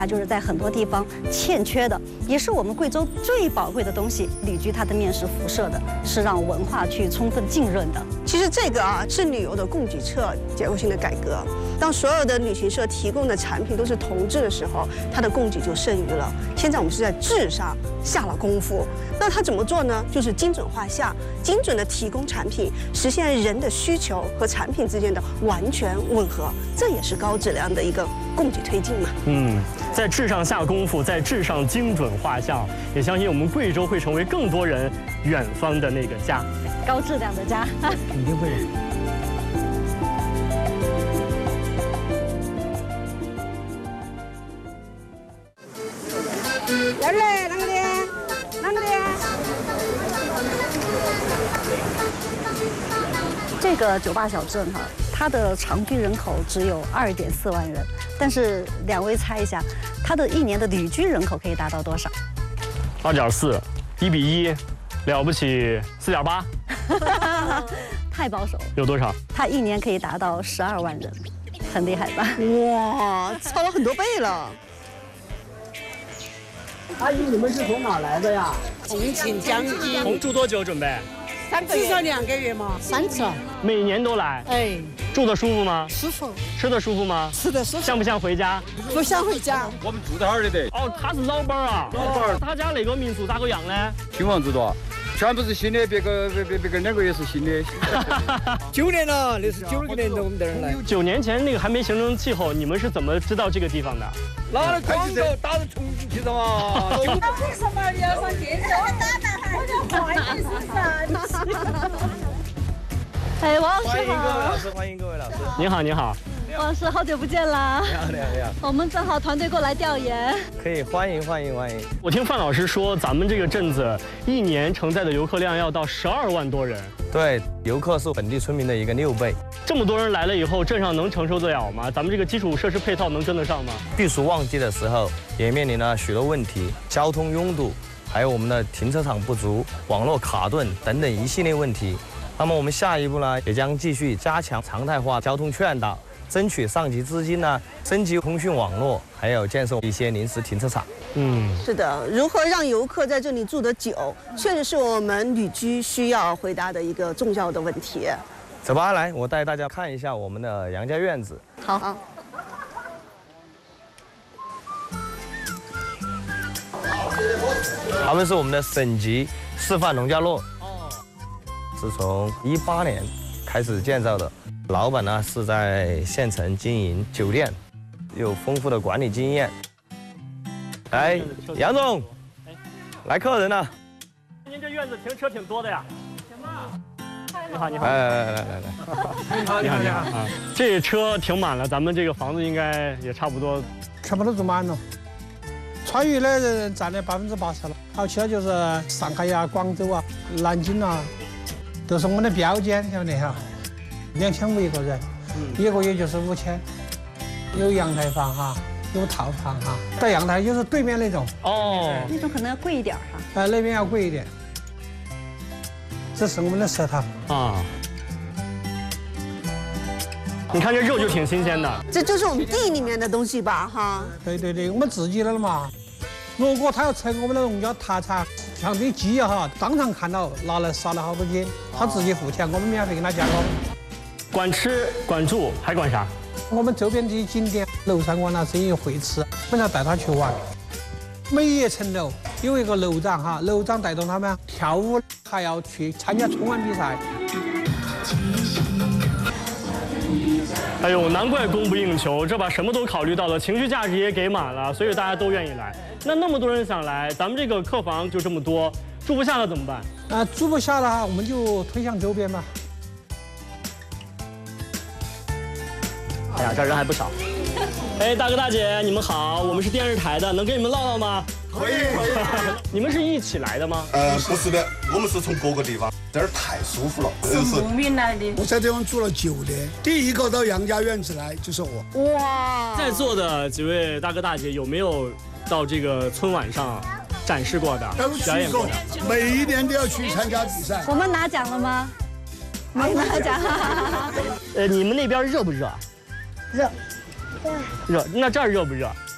它就是在很多地方欠缺的，也是我们贵州最宝贵的东西。旅居它的面是辐射的，是让文化去充分浸润的。 其实这个是旅游的供给侧结构性的改革。当所有的旅行社提供的产品都是同质的时候，它的供给就剩余了。现在我们是在质上下了功夫。那它怎么做呢？就是精准画像，精准的提供产品，实现人的需求和产品之间的完全吻合。这也是高质量的一个供给推进嘛。 在质上下功夫，在质上精准画像，也相信我们贵州会成为更多人远方的那个家， 高质量的家， 肯定会。 来来，啷个的？啷个的？ 这个酒吧小镇它的常居人口只有2.4万人，但是两位猜一下，它的一年的旅居人口可以达到多少 2.4，1比1，了不起4.8， 太保守。 有多少？ 它一年可以达到12万人，很厉害吧？ 哇，超了很多倍了。 阿姨，你们是从哪来的呀？ 重庆江津， 住多久准备 ？3个月，至少2个月嘛，3次。 每年都来？ 哎， 住的舒服吗？ 舒服。 吃的舒服吗？ 吃的舒服。 像不像回家？ 不想回家。 我们住在哪儿的得？ 哦，他是老板啊。老板，他家那个民宿咋个样呢？ 新房子多，全部是新的，别个2个月是新的。 9年了，那是9年的我们这儿来。 9年前那个还没形成气候，你们是怎么知道这个地方的？ 拿了广告打到重庆去的嘛。 那为什么要上电视？我打的还叫坏的是神。 哎，王老师好。 欢迎各位老师，欢迎各位老师。 您好，您好。 王老师，好久不见啦！ 你好，你好，你好。 我们正好团队过来调研。 可以，欢迎，欢迎，欢迎。 我听范老师说，咱们这个镇子一年承载的游客量要到12万多人。 对，游客是本地村民的一个6倍。 这么多人来了以后，镇上能承受得了吗？咱们这个基础设施配套能跟得上吗？ 避暑旺季的时候，也面临了许多问题，交通拥堵，还有我们的停车场不足、网络卡顿等等一系列问题。那么我们下一步呢，也将继续加强常态化交通劝导，争取上级资金呢，升级通讯网络，还有建设一些临时停车场。 是的，如何让游客在这里住得久，确实是我们旅居需要回答的一个重要的问题。 走吧，来，我带大家看一下我们的杨家院子。 好。 他们是我们的省级示范农家乐。是从18年开始建造的，老板呢是在县城经营酒店，有丰富的管理经验。来，杨总，来客人了。 您这院子停车挺多的呀。你好，你好。 来。 你好啊！这车停满了，咱们这个房子应该也差不多。 全部都住满了，川渝的人占了80%了，好，其他就是上海呀、广州啊、南京啊。都是我们的标间，晓得哈，2500一个人，一个月就是5000，有阳台房哈，有套房哈，带阳台就是对面那种。 哦，那种可能要贵一点哈。 那边要贵一点。这是我们的食堂啊。你看这肉就挺新鲜的， 这就是我们地里面的东西吧，哈。 对，我们自己的了嘛。如果他要拆我们的农家特产，像这鸡哈，当场看到拿来杀了好多斤，他自己付钱，我们免费给他加工。 管吃管住还管啥？ 我们周边这些景点，娄山馆啊，这些会吃，我们要带他去玩。每一层楼有一个楼长哈，楼长带动他们跳舞，还要去参加春晚比赛。 哎呦，难怪供不应求，这把什么都考虑到了，情绪价值也给满了，所以大家都愿意来。那么多人想来，咱们这个客房就这么多，住不下了怎么办？ 住不下了，我们就推向周边吧。 哎呀，这人还不少。哎，大哥大姐，你们好，我们是电视台的，能跟你们唠唠吗？ 可以。 你们是一起来的吗？ 不是的，我们是从各个地方，这儿太舒服了。 是牧民来的。 我在这方住了9年，第一个到杨家院子来就是我。 哇！在座的几位大哥大姐有没有到这个春晚上展示过的、表演过的？ 每一年都要去参加比赛。 我们拿奖了吗？没拿奖。 你们那边热不热？ 热。 热。那这儿热不热？